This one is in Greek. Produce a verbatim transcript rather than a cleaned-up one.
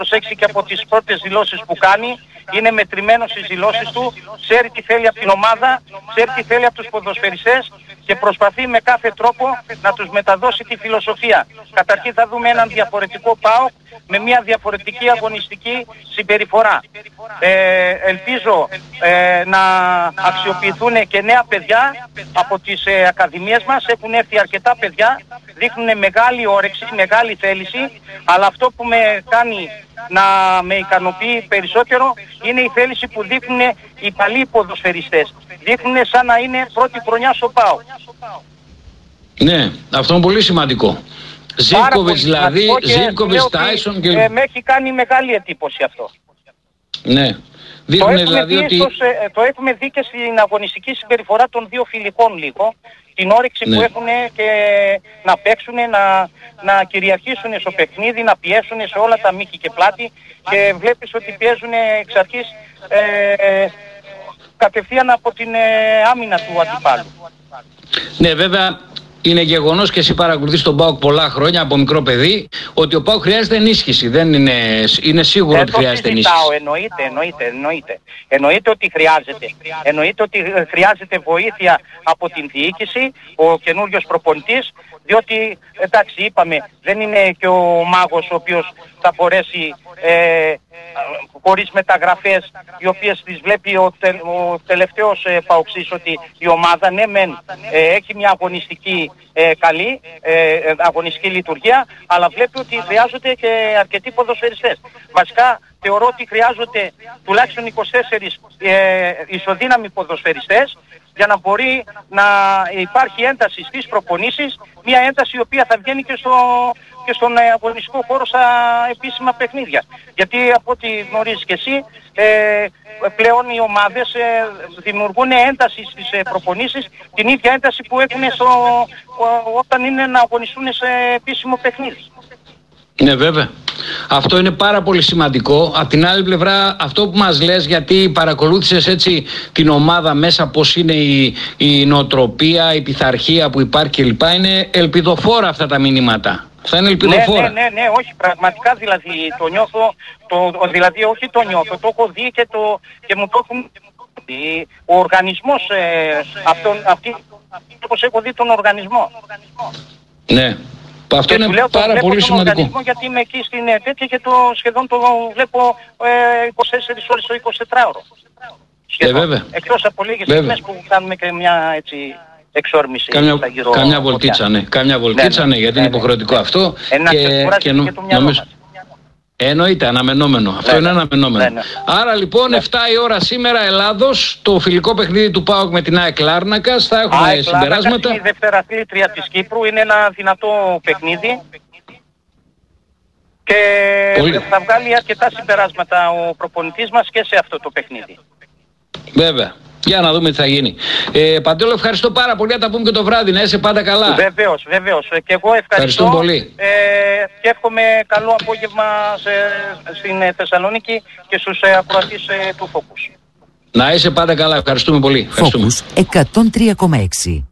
προσέξει και από τις πρώτες δηλώσεις που κάνει. Είναι μετρημένος στις δηλώσεις του, ξέρει τι θέλει από την ομάδα, ξέρει τι θέλει από τους ποδοσφαιριστές και προσπαθεί με κάθε τρόπο να τους μεταδώσει τη φιλοσοφία. Καταρχήν θα δούμε έναν διαφορετικό ΠΑΟΚ με μια διαφορετική αγωνιστική συμπεριφορά. Ε, ελπίζω ε, να αξιοποιηθούν και νέα παιδιά από τις ε, ακαδημίες μας. Έχουν έρθει αρκετά παιδιά, δείχνουν μεγάλη όρεξη, μεγάλη θέληση, αλλά αυτό που με κάνει να με ικανοποιεί περισσότερο είναι η θέληση που δείχνουν οι παλιοί ποδοσφαιριστές. Δείχνουν σαν να είναι πρώτη χρονιά στο ΠΑΟΚ. Ναι, αυτό είναι πολύ σημαντικό. Ζίβκοβιτς δηλαδή, Ζίβκοβιτς, Τάισον και... Ε, με έχει κάνει μεγάλη εντύπωση αυτό. Ναι. Το έχουμε, δηλαδή δει ότι... στους, ε, το έχουμε δει και στην αγωνιστική συμπεριφορά των δύο φιλικών λίγο. Την όρεξη ναι. που έχουν και να παίξουν, να, να κυριαρχήσουν στο παιχνίδι, να πιέσουν σε όλα τα μύχη και πλάτη και βλέπεις ότι πιέζουν εξ αρχής ε, κατευθείαν από την ε, άμυνα του αντιπάλου. Ναι, βέβαια είναι γεγονός και εσύ παρακολουθείς τον ΠΑΟΚ πολλά χρόνια από μικρό παιδί ότι ο ΠΑΟΚ χρειάζεται ενίσχυση. Δεν είναι, είναι σίγουρο ε, ότι χρειάζεται ενίσχυση. Εννοείται, εννοείται, εννοείται. Εννοείται ότι χρειάζεται. Εννοείται ότι χρειάζεται βοήθεια από την διοίκηση, ο καινούριος προπονητής, διότι εντάξει είπαμε δεν είναι και ο μάγος ο οποίος θα μπορέσει ε, χωρίς μεταγραφές οι οποίες τις βλέπει ο, τε, ο τελευταίος ε, παοξής ότι η ομάδα ναι μεν ε, έχει μια αγωνιστική ε, καλή ε, αγωνιστική λειτουργία, αλλά βλέπει ότι χρειάζονται και αρκετοί ποδοσφαιριστές. Βασικά θεωρώ ότι χρειάζονται τουλάχιστον είκοσι τέσσερις ε, ισοδύναμοι ποδοσφαιριστές για να μπορεί να υπάρχει ένταση στις προπονήσεις, μια ένταση η οποία θα βγαίνει και, στο, και στον αγωνιστικό χώρο στα επίσημα παιχνίδια. Γιατί από ό,τι γνωρίζεις και εσύ, ε, πλέον οι ομάδες ε, δημιουργούν ένταση στις ε, προπονήσεις, την ίδια ένταση που έχουν στο, όταν είναι να αγωνιστούν σε επίσημο παιχνίδι. Ναι, βέβαια. Αυτό είναι πάρα πολύ σημαντικό. Απ' την άλλη πλευρά, αυτό που μας λες, γιατί παρακολούθησες έτσι την ομάδα μέσα, πώς είναι η, η νοοτροπία, η πειθαρχία που υπάρχει κλπ. Είναι ελπιδοφόρα αυτά τα μηνύματα. Θα είναι ελπιδοφόρα. Ναι, ναι, ναι, ναι, όχι, πραγματικά δηλαδή το νιώθω, το, δηλαδή όχι το νιώθω, το έχω δει και, το, και μου το έχουν δει. Ο οργανισμός, ε, αυτόν, αυτή, όπως έχω δει τον οργανισμό. Ναι. Αυτό και είναι λέω, πάρα πολύ σημαντικό. Γιατί είμαι εκεί στην τέτοια και το σχεδόν το βλέπω ε, είκοσι τέσσερις ώρες το εικοσιτετράωρο. Ε, βέβαια. Εκτός από λίγες στιγμές που κάνουμε και μια έτσι εξόρμηση. Κάμια, κάμια βολτίτσα, ναι. Κάμια βολτίτσα, ναι, ναι, ναι, γιατί ναι, είναι υποχρεωτικό ναι, αυτό. Ένα και, και, νο, και το μυαλό μας. Εννοείται, αναμενόμενο. Αυτό ναι, είναι αναμενόμενο. Ναι, ναι. Άρα λοιπόν ναι. εφτά η ώρα σήμερα Ελλάδος, το φιλικό παιχνίδι του ΠΑΟΚ με την ΑΕΚ Λάρνακας. Θα έχουμε ΑΕΚ συμπεράσματα. Είναι η δευτεραθλήτρια της Κύπρου, είναι ένα δυνατό παιχνίδι. Και Πολύ. θα βγάλει αρκετά συμπεράσματα ο προπονητής μας και σε αυτό το παιχνίδι. Βέβαια. Για να δούμε τι θα γίνει. Ε, Παντέλο, ευχαριστώ πάρα πολύ. Θα τα πούμε και το βράδυ. Να είσαι πάντα καλά. Βεβαίως, βεβαίως. Και εγώ ευχαριστώ. πολύ. Ε, και εύχομαι καλό απόγευμα σε, στην Θεσσαλονίκη και στους ε, ακροατές ε, του Focus. Να είσαι πάντα καλά. Ευχαριστούμε πολύ. Focus εκατόν τρία κόμμα έξι.